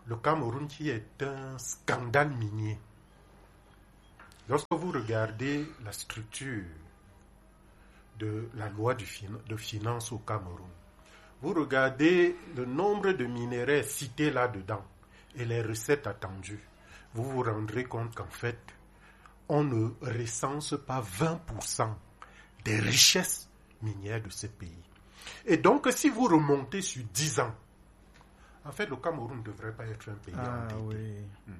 le Cameroun qui est un scandale minier. Lorsque vous regardez la structure de la loi de finances au Cameroun, vous regardez le nombre de minerais cités là-dedans et les recettes attendues, vous vous rendrez compte qu'en fait, on ne recense pas 20% des richesses minières de ce pays. Et donc, si vous remontez sur 10 ans, en fait, le Cameroun ne devrait pas être un pays endetté. Oui.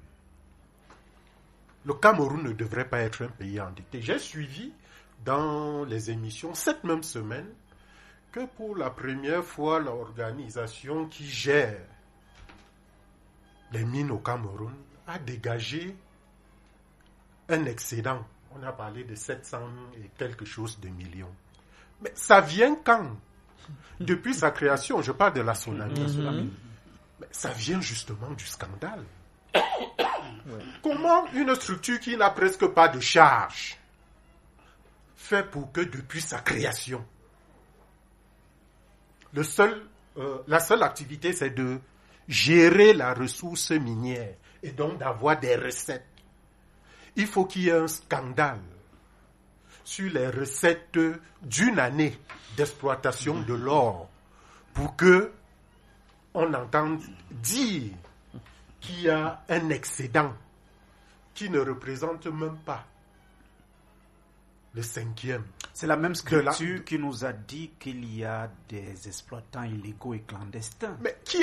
Le Cameroun ne devrait pas être un pays endetté. J'ai suivi dans les émissions cette même semaine que pour la première fois, l'organisation qui gère les mines au Cameroun a dégagé un excédent. On a parlé de 700 et quelque chose de millions. Mais ça vient quand? Depuis sa création, je parle de la Sonami. Mais ça vient justement du scandale. Comment une structure qui n'a presque pas de charge fait pour que depuis sa création, la seule activité c'est de gérer la ressource minière et donc d'avoir des recettes. Il faut qu'il y ait un scandale sur les recettes d'une année d'exploitation de l'or pour que on entende dire qu'il y a un excédent qui ne représente même pas le 5e. C'est la même structure qui nous a dit qu'il y a des exploitants illégaux et clandestins. Mais qui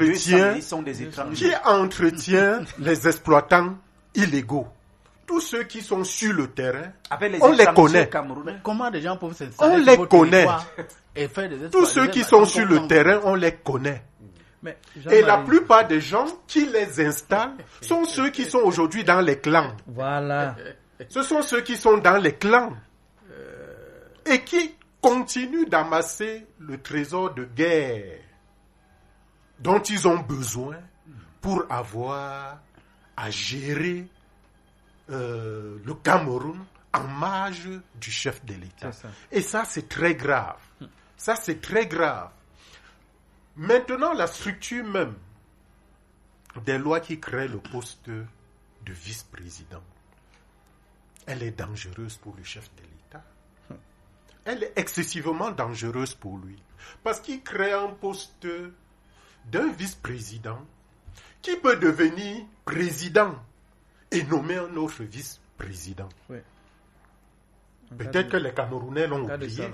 entretient les exploitants illégaux? Tous ceux qui sont sur le terrain, on les connaît. Comment des gens peuvent s'installer? On les connaît. Tous ceux qui sont sur le terrain, on les connaît. Et la plupart des gens qui les installent sont ceux qui sont aujourd'hui dans les clans. Voilà. Ce sont ceux qui sont dans les clans et qui continuent d'amasser le trésor de guerre dont ils ont besoin pour avoir à gérer le Cameroun en marge du chef de l'État. Et ça, c'est très grave. Ça, c'est très grave. Maintenant, la structure même des lois qui créent le poste de vice-président, elle est dangereuse pour le chef de l'État. Elle est excessivement dangereuse pour lui. Parce qu'il crée un poste d'un vice-président qui peut devenir président et nommer un autre vice-président. Oui. Peut-être que les Camerounais l'ont oublié.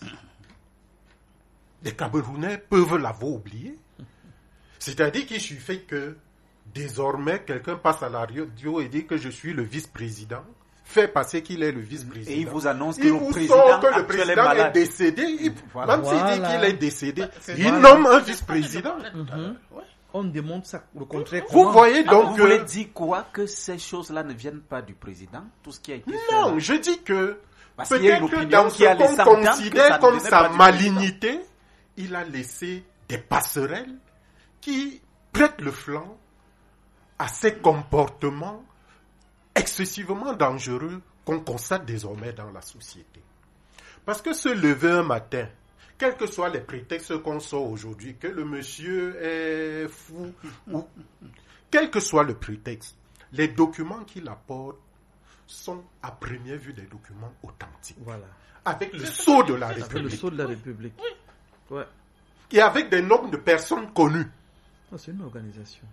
Les Camerounais peuvent l'avoir oublié. C'est-à-dire qu'il suffit que désormais quelqu'un passe à la radio et dit que je suis le vice-président, fait passer qu'il est le vice-président. Et il vous annonce que le président est décédé. Même s'il dit qu'il est décédé, il nomme un vice-président. On démontre ça, le contraire. Vous voyez donc vous voulez dire quoi? Que ces choses-là ne viennent pas du président? Tout ce qui a été fait? Non, je dis que peut-être que dans ce qu'on considère comme sa malignité, il a laissé des passerelles qui prêtent le flanc à ces comportements excessivement dangereux qu'on constate désormais dans la société. Parce que se lever un matin, quels que soient les prétextes qu'on sort aujourd'hui, que le monsieur est fou, ou quel que soit le prétexte, les documents qu'il apporte sont à première vue des documents authentiques. Voilà. Avec le sceau de la République. Avec le sceau de la République. Ouais. Et avec des noms de personnes connues. C'est une organisation.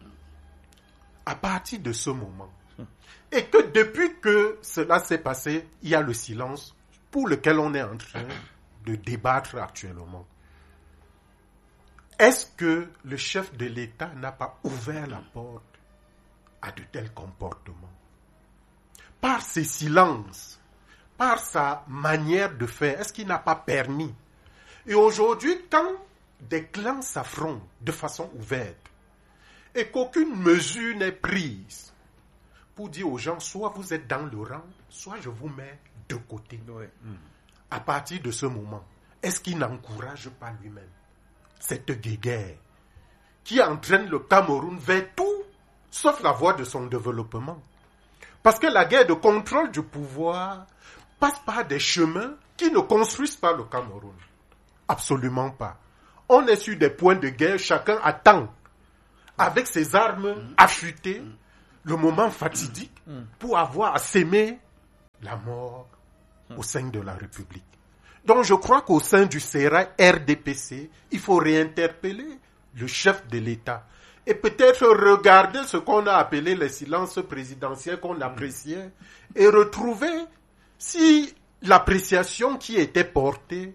À partir de ce moment, et que depuis que cela s'est passé, il y a le silence pour lequel on est en train de débattre actuellement. Est-ce que le chef de l'État n'a pas ouvert la porte à de tels comportements? Par ses silences, par sa manière de faire, est-ce qu'il n'a pas permis? Et aujourd'hui, quand des clans s'affrontent de façon ouverte et qu'aucune mesure n'est prise pour dire aux gens, soit vous êtes dans le rang, soit je vous mets de côté. Oui. À partir de ce moment, est-ce qu'il n'encourage pas lui-même cette guéguerre qui entraîne le Cameroun vers tout, sauf la voie de son développement? Parce que la guerre de contrôle du pouvoir passe par des chemins qui ne construisent pas le Cameroun. Absolument pas. On est sur des points de guerre, chacun attend avec ses armes affûtées, le moment fatidique, pour avoir à s'aimer la mort au sein de la République. Donc je crois qu'au sein du CERA RDPC, il faut réinterpeller le chef de l'État et peut-être regarder ce qu'on a appelé les silences présidentiels qu'on appréciait et retrouver si l'appréciation qui était portée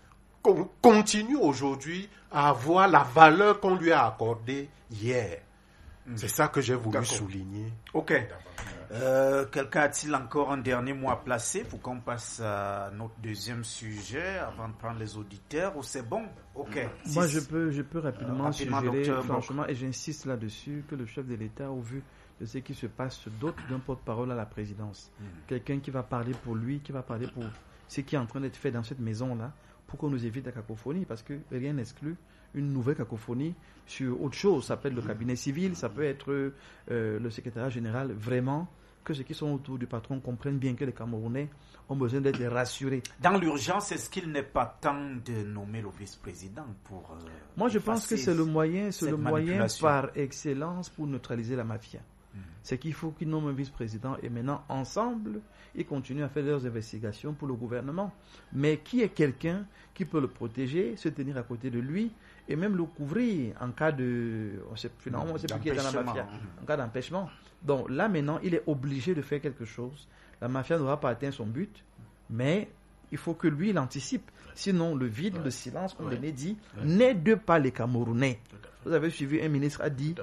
continue aujourd'hui à avoir la valeur qu'on lui a accordée hier. C'est ça que j'ai voulu souligner. Ok. Quelqu'un a-t-il encore un dernier mot à placer pour qu'on passe à notre deuxième sujet avant de prendre les auditeurs ou c'est bon? Ok. Moi, je peux rapidement suggérer, franchement, et j'insiste là-dessus, que le chef de l'État, au vu de ce qui se passe, se dote d'un porte-parole à la présidence. Quelqu'un qui va parler pour lui, qui va parler pour ce qui est en train d'être fait dans cette maison-là, pour qu'on nous évite la cacophonie, parce que rien n'exclut une nouvelle cacophonie sur autre chose. Ça peut être le cabinet civil, ça peut être le secrétariat général. Vraiment, que ceux qui sont autour du patron comprennent bien que les Camerounais ont besoin d'être rassurés. Dans l'urgence, est-ce qu'il n'est pas temps de nommer le vice-président pour Moi, je pense que c'est le moyen par excellence pour neutraliser la mafia. C'est qu'il faut qu'ils nomment un vice-président et maintenant, ensemble, ils continuent à faire leurs investigations pour le gouvernement. Mais qui est quelqu'un qui peut le protéger, se tenir à côté de lui et même le couvrir en cas de... Finalement, on ne sait plus qui est dans la mafia. En cas d'empêchement. Donc là, maintenant, il est obligé de faire quelque chose. La mafia n'aura pas atteint son but, mais il faut que lui, il anticipe. Sinon, le vide, le silence, comme je l'ai dit, n'aide pas les Camerounais. Vous avez suivi, un ministre a dit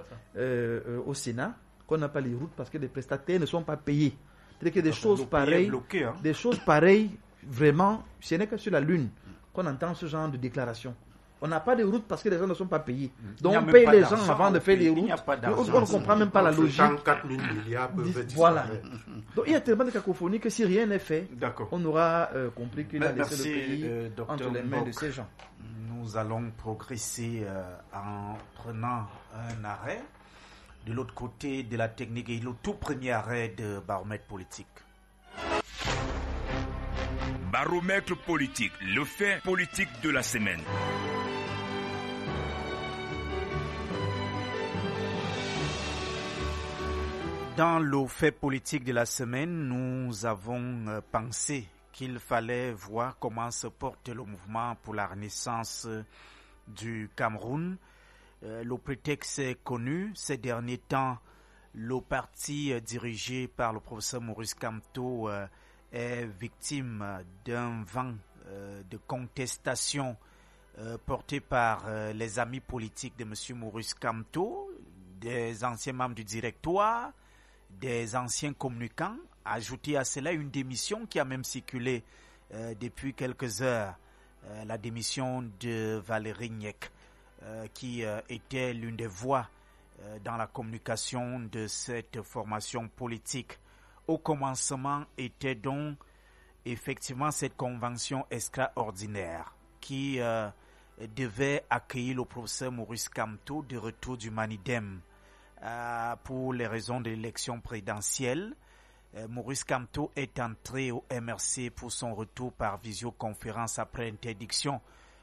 au Sénat qu'on n'a pas les routes parce que les prestataires ne sont pas payés. C'est-à-dire que des choses pareilles, vraiment, ce n'est que sur la Lune qu'on entend ce genre de déclaration. On n'a pas de routes parce que les gens ne sont pas payés. Donc on paye les gens avant de faire les routes. On ne comprend même pas la logique. 4 000 milliards peuvent voilà. Donc il y a tellement de cacophonie que si rien n'est fait, on aura compris qu'il a laissé le pays entre les mains de ces gens. Nous allons progresser en prenant un arrêt. De l'autre côté de la technique, et le tout premier arrêt de Baromètre politique. Baromètre politique, le fait politique de la semaine. Dans le fait politique de la semaine, nous avons pensé qu'il fallait voir comment se porte le mouvement pour la renaissance du Cameroun. Le prétexte est connu. Ces derniers temps, le parti dirigé par le professeur Maurice Kamto est victime d'un vent de contestation porté par les amis politiques de M. Maurice Kamto, des anciens membres du directoire, des anciens communicants. Ajouté à cela une démission qui a même circulé depuis quelques heures, la démission de Valérie Nyek, qui était l'une des voix dans la communication de cette formation politique. Au commencement était donc effectivement cette convention extraordinaire qui devait accueillir le professeur Maurice Kamto de retour du Manidem pour les raisons de l'élection présidentielle. Maurice Kamto est entré au MRC pour son retour par visioconférence après interdiction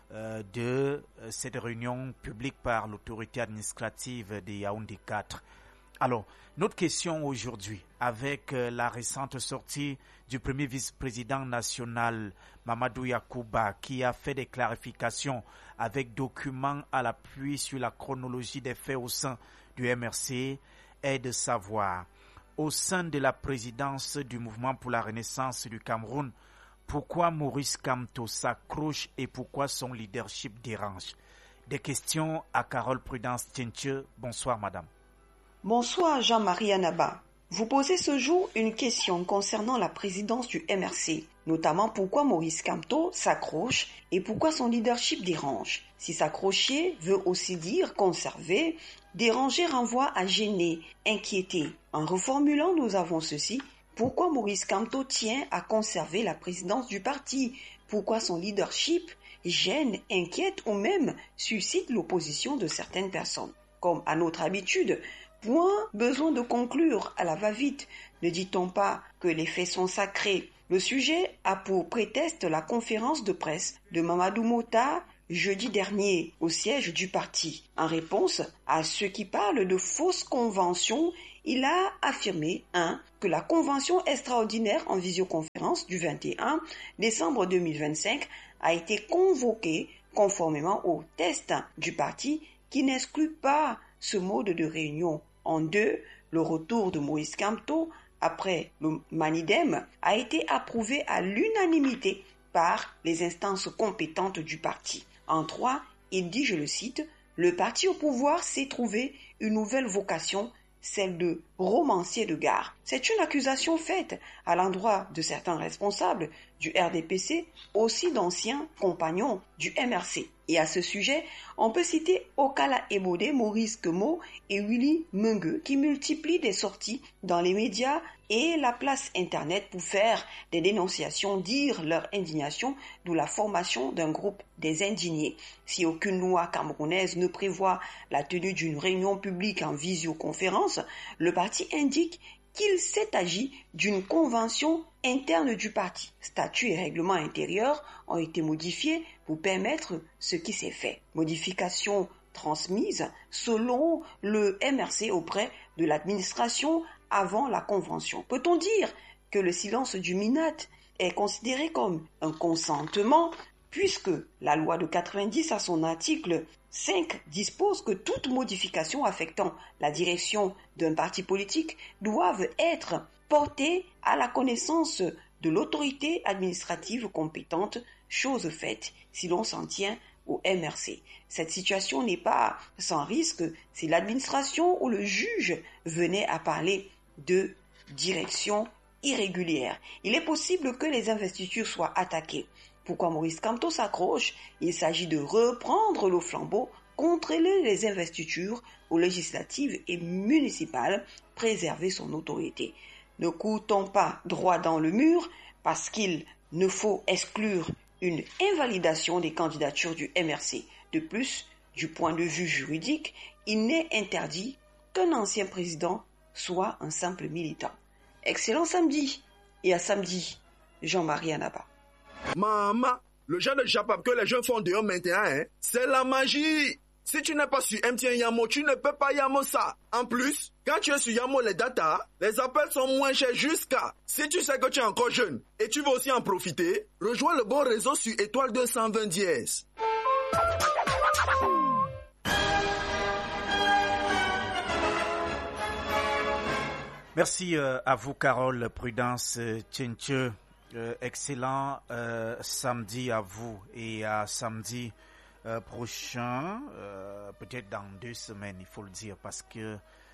de cette réunion publique par l'autorité administrative de Yaoundé 4. Alors, notre question aujourd'hui, avec la récente sortie du premier vice-président national, Mamadou Yakouba, qui a fait des clarifications avec documents à l'appui sur la chronologie des faits au sein du MRC, est de savoir, au sein de la présidence du mouvement pour la renaissance du Cameroun, pourquoi Maurice Kamto s'accroche et pourquoi son leadership dérange? Des questions à Carole Prudence Tienche. Bonsoir, madame. Bonsoir, Jean-Marie Anaba. Vous posez ce jour une question concernant la présidence du MRC, notamment pourquoi Maurice Kamto s'accroche et pourquoi son leadership dérange. Si s'accrocher veut aussi dire conserver, déranger renvoie à gêner, inquiéter. En reformulant, nous avons ceci. Pourquoi Maurice Kamto tient à conserver la présidence du parti? Pourquoi son leadership gêne, inquiète ou même suscite l'opposition de certaines personnes? Comme à notre habitude, point besoin de conclure à la va-vite. Ne dit-on pas que les faits sont sacrés? Le sujet a pour prétexte la conférence de presse de Mamadou Mota jeudi dernier au siège du parti. En réponse à ceux qui parlent de fausses conventions, il a affirmé que la convention extraordinaire en visioconférence du 21 décembre 2025 a été convoquée conformément au test du parti qui n'exclut pas ce mode de réunion. En 2, le retour de Moïse Kamto après le Manidem a été approuvé à l'unanimité par les instances compétentes du parti. En 3, il dit, je le cite, « Le parti au pouvoir s'est trouvé une nouvelle vocation, celle de romancier de gare. » C'est une accusation faite à l'endroit de certains responsables du RDPC, aussi d'anciens compagnons du MRC. Et à ce sujet, on peut citer Okala Ebode, Maurice Kemo et Willy Mungue qui multiplient des sorties dans les médias et la place Internet pour faire des dénonciations, dire leur indignation, d'où la formation d'un groupe des indignés. Si aucune loi camerounaise ne prévoit la tenue d'une réunion publique en visioconférence, le parti indique qu'il s'est agi d'une convention interne du parti. Statuts et règlements intérieurs ont été modifiés pour permettre ce qui s'est fait. Modifications transmises selon le MRC auprès de l'administration avant la convention. Peut-on dire que le silence du MINAT est considéré comme un consentement puisque la loi de 90 à son article 5 dispose que toute modification affectant la direction d'un parti politique doivent être portées à la connaissance de l'autorité administrative compétente, chose faite si l'on s'en tient au MRC. Cette situation n'est pas sans risque si l'administration ou le juge venait à parler de direction irrégulière. Il est possible que les investitures soient attaquées. Pourquoi Maurice Kamto s'accroche? Il s'agit de reprendre le flambeau, contrôler les investitures aux législatives et municipales, préserver son autorité. Ne courons pas droit dans le mur parce qu'il ne faut exclure une invalidation des candidatures du MRC. De plus, du point de vue juridique, il n'est interdit qu'un ancien président soit un simple militant. Excellent samedi et à samedi, Jean-Marie Anaba. Maman, le genre de japap que les jeunes font dehors maintenant, c'est la magie. Si tu n'es pas sur MTN Yamo, tu ne peux pas Yamo ça. En plus, quand tu es sur Yamo les data, les appels sont moins chers jusqu'à. Si tu sais que tu es encore jeune et tu veux aussi en profiter, rejoins le bon réseau sur étoile 220 dièse. Merci à vous, Carole Prudence Tchenche. Excellent samedi à vous et à samedi prochain, peut-être dans 2 semaines, il faut le dire, parce que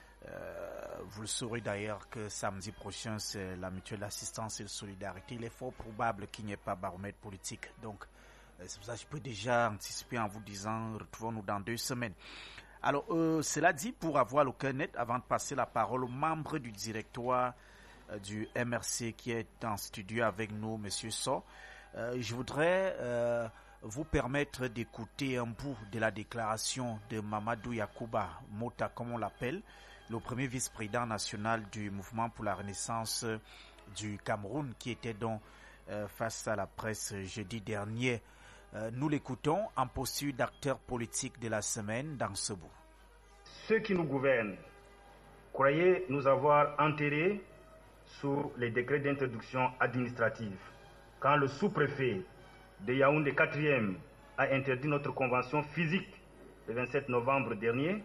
vous le saurez d'ailleurs que samedi prochain, c'est la mutuelle assistance et de solidarité. Il est fort probable qu'il n'y ait pas baromètre politique. Donc, c'est pour ça que je peux déjà anticiper en vous disant, retrouvons-nous dans 2 semaines. Alors, cela dit, pour avoir le cœur net, avant de passer la parole aux membres du directoire du MRC qui est en studio avec nous, Monsieur So, je voudrais vous permettre d'écouter un bout de la déclaration de Mamadou Yacouba Mota, comme on l'appelle, le premier vice-président national du mouvement pour la renaissance du Cameroun, qui était donc face à la presse jeudi dernier. Nous l'écoutons en posture d'acteur politique de la semaine dans ce bout. Ceux qui nous gouvernent croyaient nous avoir enterrés sous les décrets d'introduction administrative. Quand le sous-préfet de Yaoundé 4e a interdit notre convention physique le 27 novembre dernier,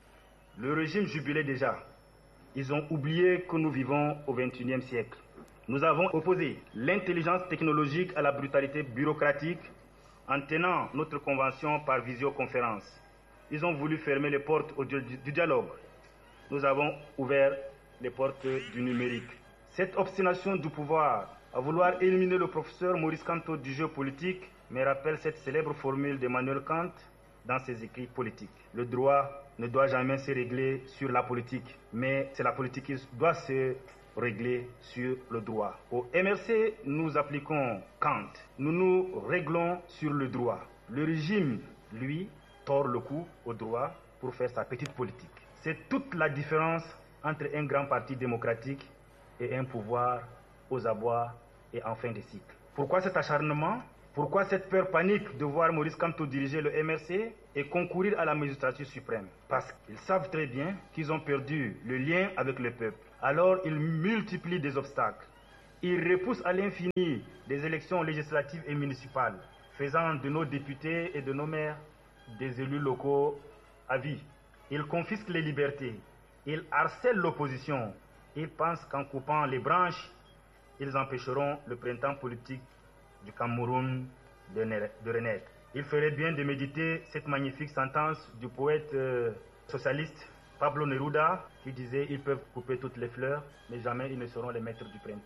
le régime jubilait déjà. Ils ont oublié que nous vivons au XXIe siècle. Nous avons opposé l'intelligence technologique à la brutalité bureaucratique en tenant notre convention par visioconférence. Ils ont voulu fermer les portes du dialogue. Nous avons ouvert les portes du numérique. Cette obstination du pouvoir à vouloir éliminer le professeur Maurice Kamto du jeu politique me rappelle cette célèbre formule d'Emmanuel Kant dans ses écrits politiques. Le droit ne doit jamais se régler sur la politique, mais c'est la politique qui doit se régler sur le droit. Au MRC, nous appliquons Kant. Nous nous réglons sur le droit. Le régime, lui, tord le cou au droit pour faire sa petite politique. C'est toute la différence entre un grand parti démocratique et un pouvoir aux abois et en fin de cycle. Pourquoi cet acharnement? Pourquoi cette peur panique de voir Maurice Kamto diriger le MRC et concourir à la magistrature suprême? Parce qu'ils savent très bien qu'ils ont perdu le lien avec le peuple. Alors ils multiplient des obstacles. Ils repoussent à l'infini des élections législatives et municipales, faisant de nos députés et de nos maires des élus locaux à vie. Ils confisquent les libertés. Ils harcèlent l'opposition. Ils pensent qu'en coupant les branches, ils empêcheront le printemps politique du Cameroun de renaître. Il ferait bien de méditer cette magnifique sentence du poète socialiste Pablo Neruda qui disait « Ils peuvent couper toutes les fleurs, mais jamais ils ne seront les maîtres du printemps ».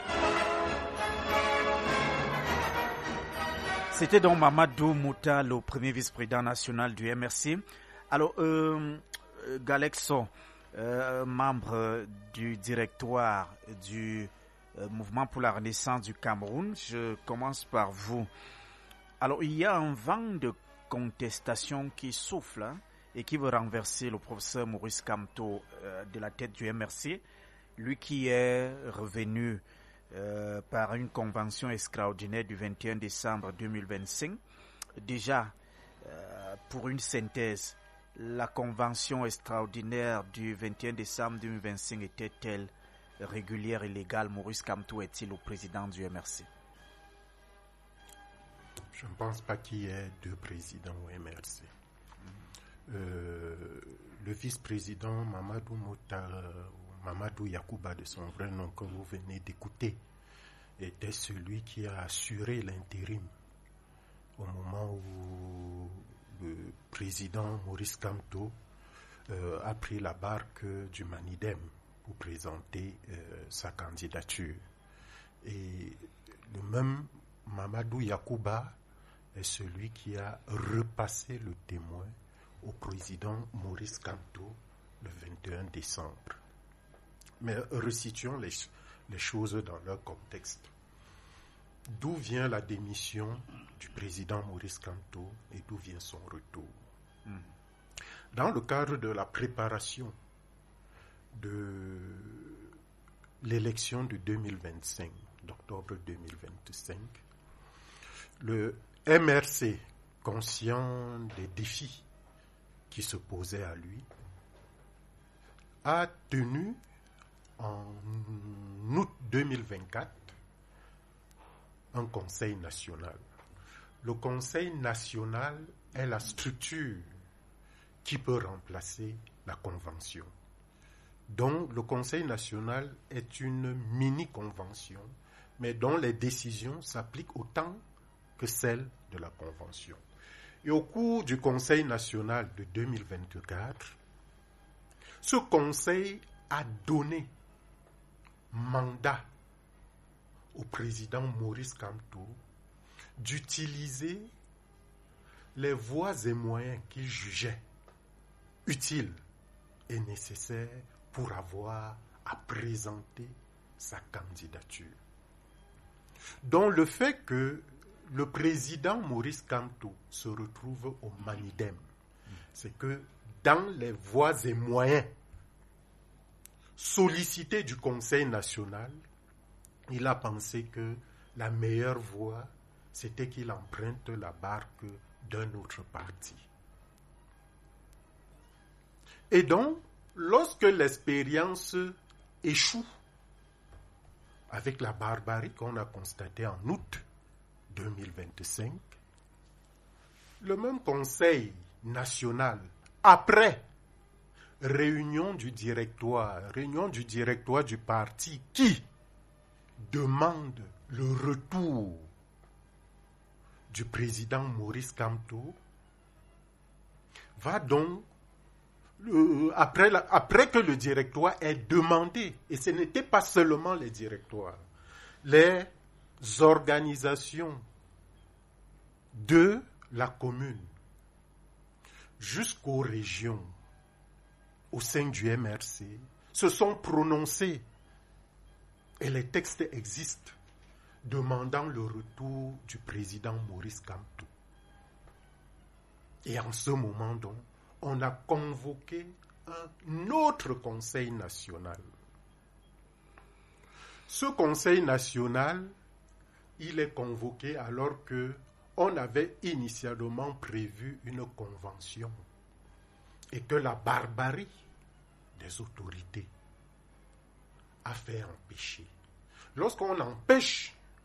C'était donc Mamadou Mouta, le premier vice-président national du MRC. Alors, Galexo, membre du directoire du Mouvement pour la Renaissance du Cameroun, je commence par vous. Alors, il y a un vent de contestation qui souffle et qui veut renverser le professeur Maurice Kamto de la tête du MRC, lui qui est revenu par une convention extraordinaire du 21 décembre 2025. Déjà, pour une synthèse, la convention extraordinaire du 21 décembre 2025 était-elle régulière et légale? Maurice Kamto est-il le président du MRC? Je ne pense pas qu'il y ait deux présidents au MRC. Le vice-président Mamadou Mouta, Mamadou Yakuba de son vrai nom que vous venez d'écouter, était celui qui a assuré l'intérim au moment où le président Maurice Kamto a pris la barque du Manidem pour présenter sa candidature. Et le même Mamadou Yakuba est celui qui a repassé le témoin au président Maurice Kamto le 21 décembre. Mais resituons les choses dans leur contexte. D'où vient la démission du président Maurice Kamto et d'où vient son retour? Dans le cadre de la préparation de l'élection de 2025, d'octobre 2025, le MRC, conscient des défis qui se posaient à lui, a tenu en août 2024 un conseil national. Le conseil national est la structure qui peut remplacer la convention. Donc le conseil national est une mini-convention, mais dont les décisions s'appliquent autant que celles de la convention. Et au cours du conseil national de 2024, ce conseil a donné mandat au président Maurice Kamto d'utiliser les voies et moyens qu'il jugeait utiles et nécessaires pour avoir à présenter sa candidature. Donc le fait que le président Maurice Kamto se retrouve au Manidem, c'est que dans les voies et moyens sollicités du Conseil national, il a pensé que la meilleure voie, c'était qu'il emprunte la barque d'un autre parti. Et donc, lorsque l'expérience échoue, avec la barbarie qu'on a constatée en août 2025, le même Conseil national, après réunion du directoire du parti qui demande le retour du président Maurice Kamto, va donc, après que le directoire ait demandé, et ce n'était pas seulement les directoires, les organisations de la commune jusqu'aux régions au sein du MRC se sont prononcées, et les textes existent, demandant le retour du président Maurice Kamto. Et en ce moment donc, on a convoqué un autre conseil national. Ce conseil national il est convoqué alors que on avait initialement prévu une convention et que la barbarie des autorités a fait empêcher. Lorsqu'on empêche